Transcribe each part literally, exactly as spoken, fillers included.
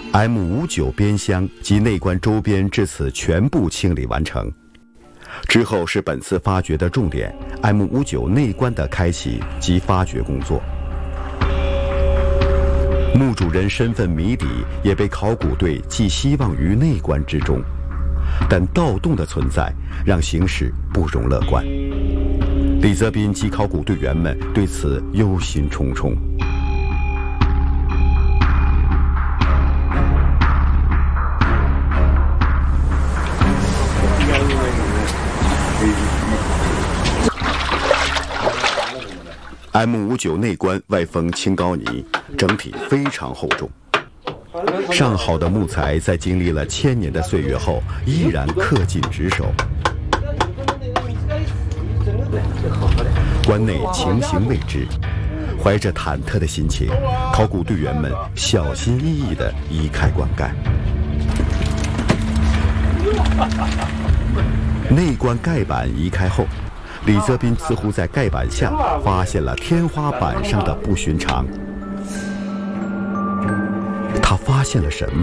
M 五九边箱及内关周边至此全部清理完成。之后是本次发掘的重点 M 五九内关的开启及发掘工作。墓主人身份谜底也被考古队寄希望于内关之中，但盗洞的存在让形势不容乐观。李泽斌及考古队员们对此忧心忡忡。M 五九内关外封青膏泥，整体非常厚重。上好的木材在经历了千年的岁月后，依然恪尽职守。关内情形未知，怀着忐忑的心情，考古队员们小心翼翼地移开棺盖。内棺盖板移开后，李泽斌似乎在盖板下发现了天花板上的不寻常。他发现了什么？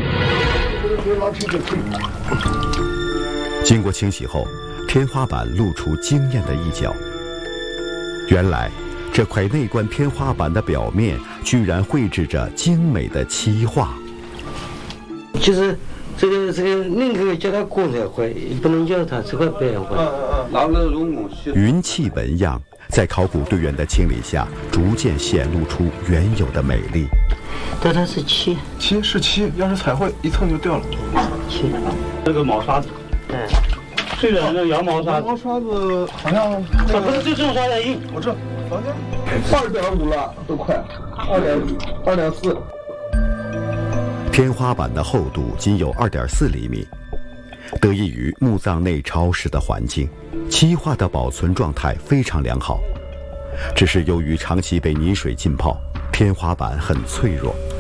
经过清洗后，天花板露出惊艳的一角。原来，这块内关天花板的表面居然绘制着精美的漆画。 就是这个这个宁可叫它光彩绘，不能叫它这块表演绘。 云气纹样在考古队员的清理下，逐渐显露出原有的美丽。 但它是漆， 漆是漆，要是彩绘一蹭就掉了。 漆， 这个毛刷子， 嗯， 对的，那个羊毛刷子， 羊毛刷子好像， 啊，不是，就这种刷子硬。 我这房间二点五了，都快二点二点四。 天花板的厚度仅有二点四厘米，得益于墓葬内潮湿的环境，漆画的保存状态非常良好。只是由于长期被泥水浸泡，天花板很脆弱，